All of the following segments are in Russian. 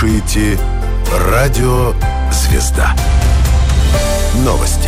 слушаете Радио «Звезда». Новости.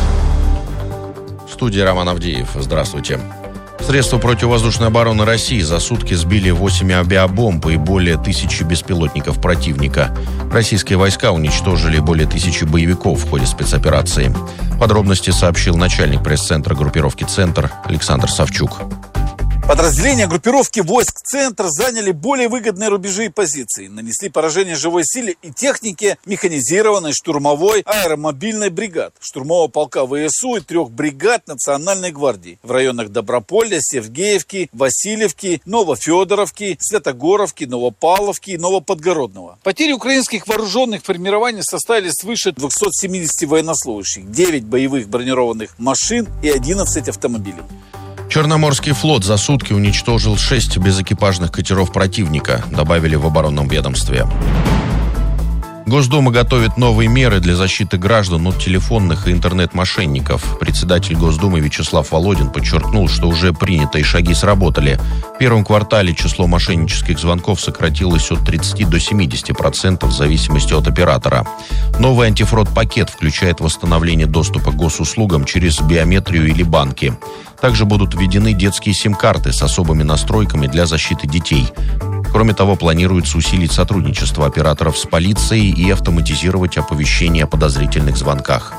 В студии Роман Авдеев. Здравствуйте. Средства противовоздушной обороны России за сутки сбили 8 авиабомб и более 1000 беспилотников противника. Российские войска уничтожили более 1000 боевиков в ходе спецоперации. Подробности сообщил начальник пресс-центра группировки «Центр» Александр Савчук. Подразделения группировки войск «Центр» заняли более выгодные рубежи и позиции, нанесли поражение живой силе и технике механизированной, штурмовой, аэромобильной бригад, штурмового полка ВСУ и 3 бригад Национальной гвардии в районах Доброполя, Сергеевки, Васильевки, Новофедоровки, Святогоровки, Новопавловки и Новоподгородного. Потери украинских вооруженных формирований составили свыше 270 военнослужащих, 9 боевых бронированных машин и 11 автомобилей. Черноморский флот за сутки уничтожил 6 безэкипажных катеров противника, добавили в оборонном ведомстве. Госдума готовит новые меры для защиты граждан от телефонных и интернет-мошенников. Председатель Госдумы Вячеслав Володин подчеркнул, что уже принятые шаги сработали. В первом квартале число мошеннических звонков сократилось от 30 до 70% в зависимости от оператора. Новый антифрод-пакет включает восстановление доступа к госуслугам через биометрию или банки. Также будут введены детские сим-карты с особыми настройками для защиты детей. Кроме того, планируется усилить сотрудничество операторов с полицией и автоматизировать оповещения о подозрительных звонках.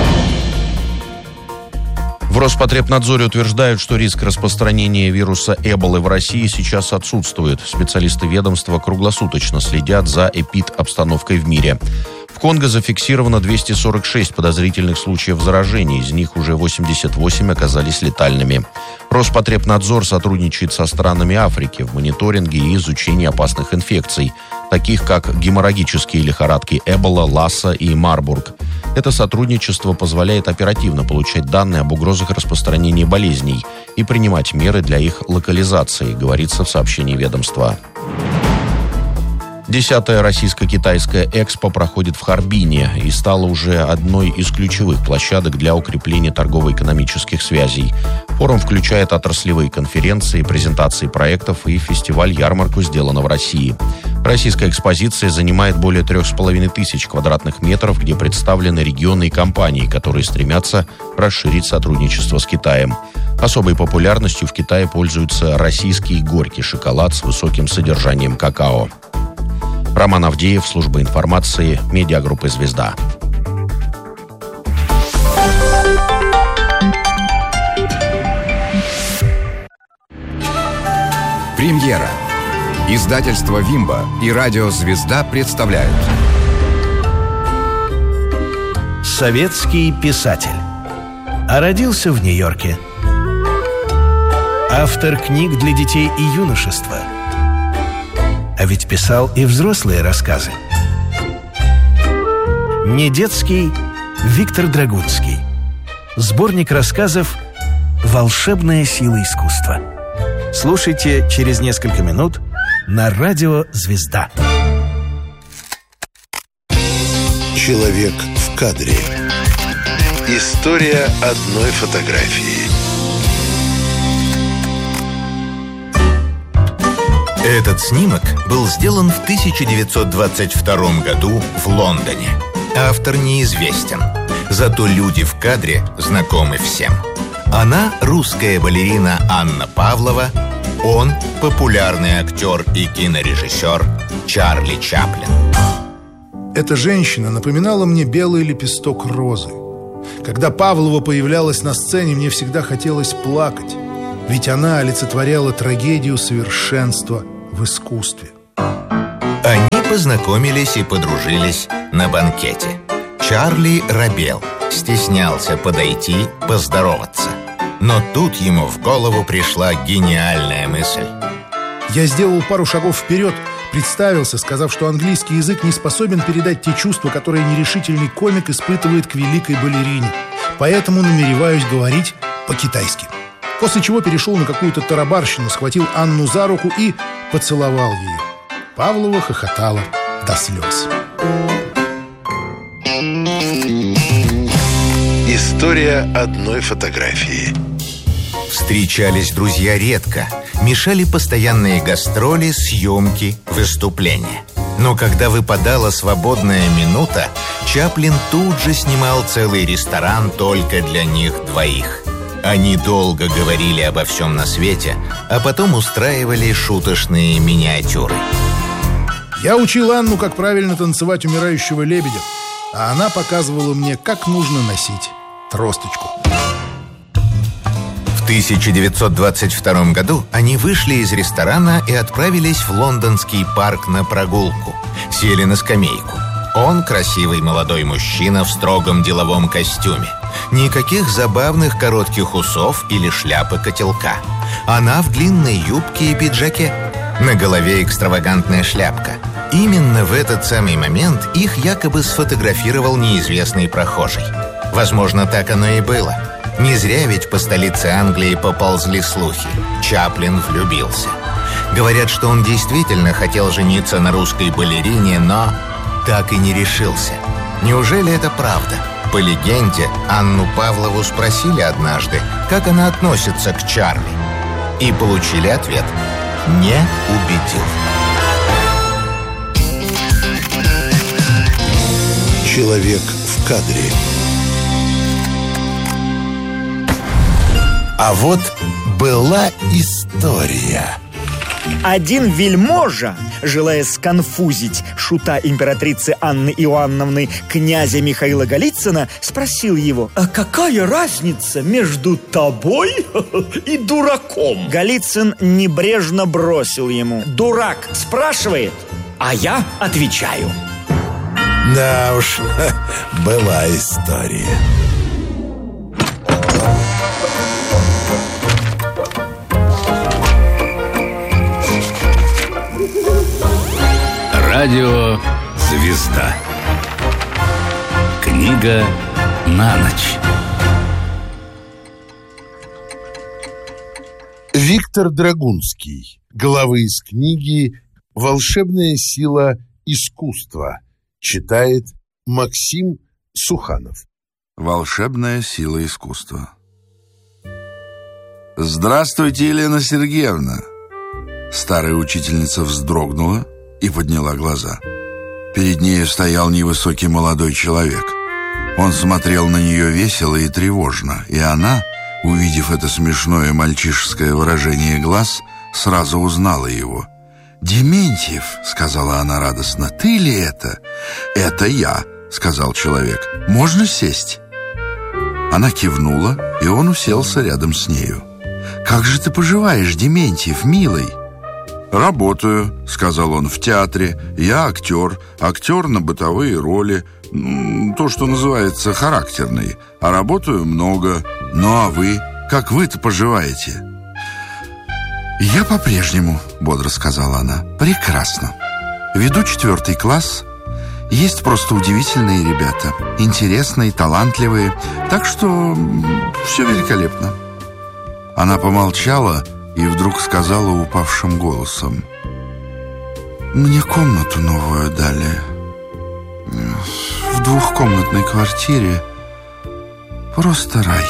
В Роспотребнадзоре утверждают, что риск распространения вируса Эболы в России сейчас отсутствует. Специалисты ведомства круглосуточно следят за эпид-обстановкой в мире. В Конго зафиксировано 246 подозрительных случаев заражения, из них уже 88 оказались летальными. Роспотребнадзор сотрудничает со странами Африки в мониторинге и изучении опасных инфекций, таких как геморрагические лихорадки Эбола, Ласса и Марбург. Это сотрудничество позволяет оперативно получать данные об угрозах распространения болезней и принимать меры для их локализации, говорится в сообщении ведомства. 10-я российско-китайская экспо проходит в Харбине и стала уже одной из ключевых площадок для укрепления торгово-экономических связей. Форум включает отраслевые конференции, презентации проектов и фестиваль-ярмарку «Сделано в России». Российская экспозиция занимает более 3500 квадратных метров, где представлены регионы и компании, которые стремятся расширить сотрудничество с Китаем. Особой популярностью в Китае пользуется российский горький шоколад с высоким содержанием какао. Роман Авдеев, служба информации, медиагруппы «Звезда». Премьера. Издательство «Вимба» и радио «Звезда» представляют. Советский писатель. А родился в Нью-Йорке. Автор книг для детей и юношества. А ведь писал и взрослые рассказы. Не детский Виктор Драгунский. Сборник рассказов «Волшебная сила искусства». Слушайте через несколько минут на радио «Звезда». Человек в кадре. История одной фотографии. Этот снимок был сделан в 1922 году в Лондоне. Автор неизвестен, зато люди в кадре знакомы всем. Она русская балерина Анна Павлова, он популярный актер и кинорежиссер Чарли Чаплин. Эта женщина напоминала мне белый лепесток розы. Когда Павлова появлялась на сцене, мне всегда хотелось плакать, ведь она олицетворяла трагедию совершенства в искусстве. Они познакомились и подружились на банкете. Чарли робел, стеснялся подойти, поздороваться. Но тут ему в голову пришла гениальная мысль. Я сделал пару шагов вперед, представился, сказав, что английский язык не способен передать те чувства, которые нерешительный комик испытывает к великой балерине. Поэтому намереваюсь говорить по-китайски. После чего перешел на какую-то тарабарщину, схватил Анну за руку и поцеловал ее. Павлова хохотала до слез. История одной фотографии. Встречались друзья редко, мешали постоянные гастроли, съемки, выступления. Но когда выпадала свободная минута, Чаплин тут же снимал целый ресторан только для них двоих. Они долго говорили обо всем на свете, а потом устраивали шуточные миниатюры. Я учил Анну, как правильно танцевать умирающего лебедя, а она показывала мне, как нужно носить тросточку. В 1922 году они вышли из ресторана и отправились в лондонский парк на прогулку. Сели на скамейку. Он красивый молодой мужчина в строгом деловом костюме. Никаких забавных коротких усов или шляпы-котелка. Она в длинной юбке и пиджаке. На голове экстравагантная шляпка. Именно в этот самый момент их якобы сфотографировал неизвестный прохожий. Возможно, так оно и было. Не зря ведь по столице Англии поползли слухи. Чаплин влюбился. Говорят, что он действительно хотел жениться на русской балерине, но так и не решился. Неужели это правда? По легенде, Анну Павлову спросили однажды, как она относится к Чарли. И получили ответ: не убедил. Человек в кадре. А вот была история. Один вельможа, желая сконфузить шута императрицы Анны Иоанновны, князя Михаила Голицына, спросил его: «А какая разница между тобой и дураком?» Голицын небрежно бросил ему: «Дурак спрашивает, а я отвечаю». Да уж, была история. Радио «Звезда». Книга на ночь. Виктор Драгунский. Главы из книги «Волшебная сила искусства». Читает Максим Суханов. «Волшебная сила искусства». «Здравствуйте, Елена Сергеевна!» Старая учительница вздрогнула и подняла глаза. Перед ней стоял невысокий молодой человек. Он смотрел на нее весело и тревожно, и она, увидев это смешное мальчишеское выражение глаз, сразу узнала его. «Дементьев», — сказала она радостно, — «ты ли это?» «Это я», — сказал человек. «Можно сесть?» Она кивнула, и он уселся рядом с нею. «Как же ты поживаешь, Дементьев, милый?» «Работаю», — сказал он, — «в театре. Я актер на бытовые роли, то, что называется характерный, а работаю много. Ну а вы, как вы-то поживаете?» «Я по-прежнему», — бодро сказала она, — «прекрасно. Веду 4 класс. Есть просто удивительные ребята, интересные, талантливые, так что все великолепно». Она помолчала и вдруг сказала упавшим голосом: «Мне комнату новую дали. В 2-комнатной квартире. Просто рай».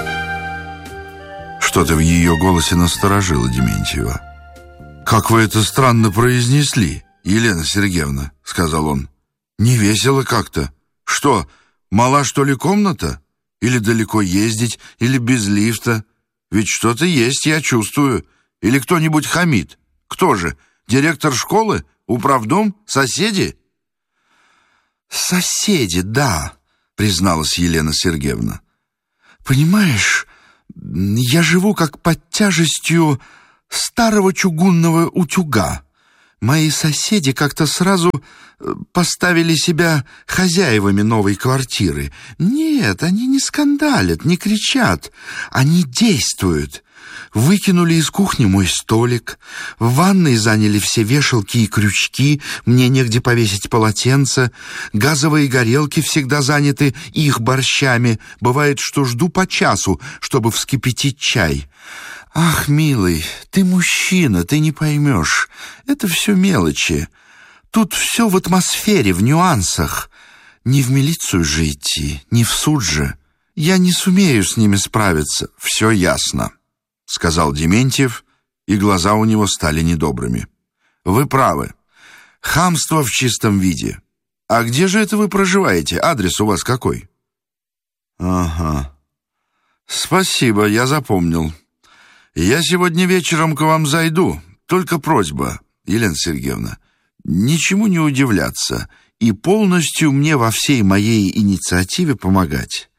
Что-то в ее голосе насторожило Дементьева. «Как вы это странно произнесли, Елена Сергеевна», — сказал он. «Не весело как-то. Что, мала, что ли, комната? Или далеко ездить, или без лифта? Ведь что-то есть, я чувствую. Или кто-нибудь хамит. Кто же? Директор школы? Управдом? Соседи?» «Соседи, да», — призналась Елена Сергеевна. «Понимаешь, я живу как под тяжестью старого чугунного утюга. Мои соседи как-то сразу поставили себя хозяевами новой квартиры. Нет, они не скандалят, не кричат. Они действуют. Выкинули из кухни мой столик. В ванной заняли все вешалки и крючки. Мне негде повесить полотенце. Газовые горелки всегда заняты их борщами. Бывает, что жду по часу, чтобы вскипятить чай. Ах, милый, ты мужчина, ты не поймешь. Это все мелочи. Тут все в атмосфере, в нюансах. Не в милицию же идти, не в суд же. Я не сумею с ними справиться. Все ясно», — сказал Дементьев, и глаза у него стали недобрыми. «Вы правы. Хамство в чистом виде. А где же это вы проживаете? Адрес у вас какой? Ага. Спасибо, я запомнил. Я сегодня вечером к вам зайду. Только просьба, Елена Сергеевна, ничему не удивляться и полностью мне во всей моей инициативе помогать.